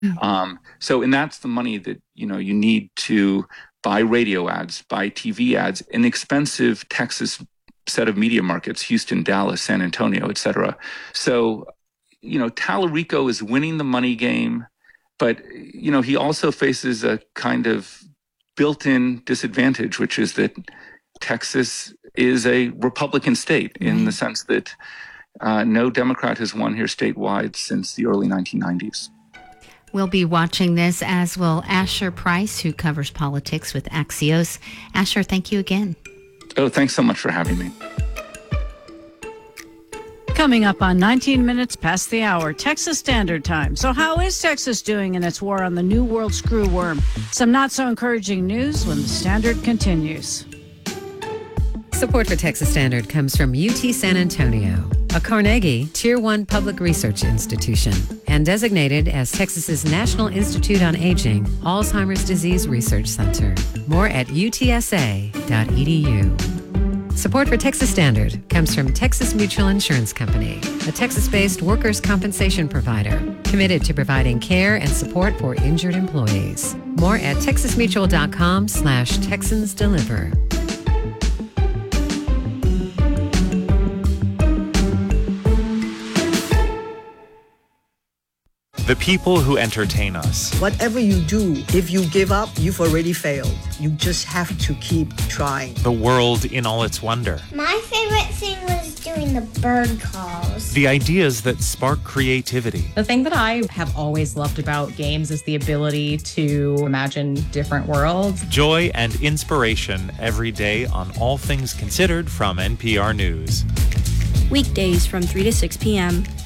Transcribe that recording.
And that's the money that, you need to buy radio ads, buy TV ads, an expensive Texas set of media markets, Houston, Dallas, San Antonio, et cetera. So, Tallarico is winning the money game, but, he also faces a kind of built-in disadvantage, which is that Texas is a Republican state in the sense that no Democrat has won here statewide since the early 1990s. We'll be watching this, as will Asher Price, who covers politics with Axios. Asher, thank you again. Oh, thanks so much for having me. Coming up on 19 minutes past the hour, Texas Standard Time. So how is Texas doing in its war on the New World screwworm? Some not so encouraging news when the Standard continues. Support for Texas Standard comes from UT San Antonio, a Carnegie Tier 1 public research institution, and designated as Texas's National Institute on Aging Alzheimer's Disease Research Center. More at utsa.edu. Support for Texas Standard comes from Texas Mutual Insurance Company, a Texas-based workers' compensation provider committed to providing care and support for injured employees. More at texasmutual.com/TexansDeliver. The people who entertain us. Whatever you do, if you give up, you've already failed. You just have to keep trying. The world in all its wonder. My favorite thing was doing the bird calls. The ideas that spark creativity. The thing that I have always loved about games is the ability to imagine different worlds. Joy and inspiration every day on All Things Considered from NPR News. Weekdays from 3 to 6 p.m.